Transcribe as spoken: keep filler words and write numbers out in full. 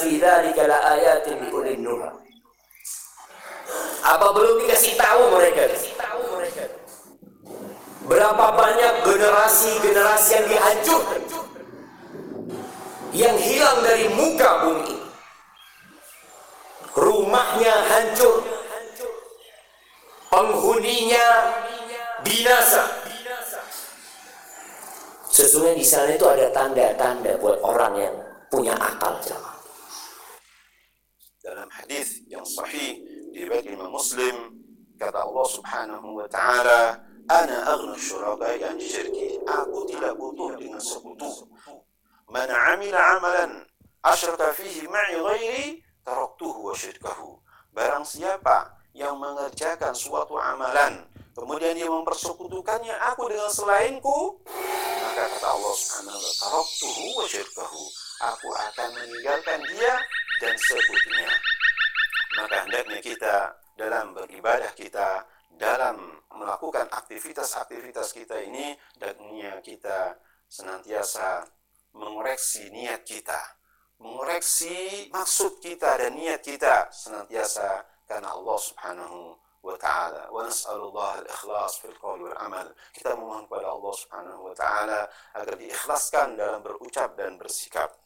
fi dzalika laayatin liulil nuha. Apa belum dikasih tahu mereka? Berapa banyak generasi-generasi yang dihancurkan, yang hilang dari muka bumi. Rumahnya hancur, penghuninya binasa. Sesungguhnya di sana itu ada tanda-tanda buat orang yang punya akal. Dalam hadis yang sahih diriwayatkan Imam Muslim, kata Allah Subhanahu wa taala, "Ana aghna syuraka'i an syirki." Aku tidak butuh dengan sekutu. Man 'amila 'amalan asyraka fihi ma'i ghairi taraktuhu wa syirkahu. Barang siapa yang mengerjakan suatu amalan kemudian dia mempersekutukannya aku dengan selainku, maka kata Allah Subhanahu wa taala, taraktuhu wa syirkahu. Aku akan meninggalkan dia dan sekutunya. Maka hendaknya kita dalam beribadah kita, dalam melakukan aktivitas-aktivitas kita ini, hendaknya kita senantiasa mengoreksi niat kita, mengoreksi maksud kita dan niat kita senantiasa karena Allah Subhanahu wa ta'ala. Wa nas'alullah al-ikhlas fil qawli wal amal. Kita memohon kepada Allah Subhanahu wa ta'ala agar diikhlaskan dalam berucap dan bersikap.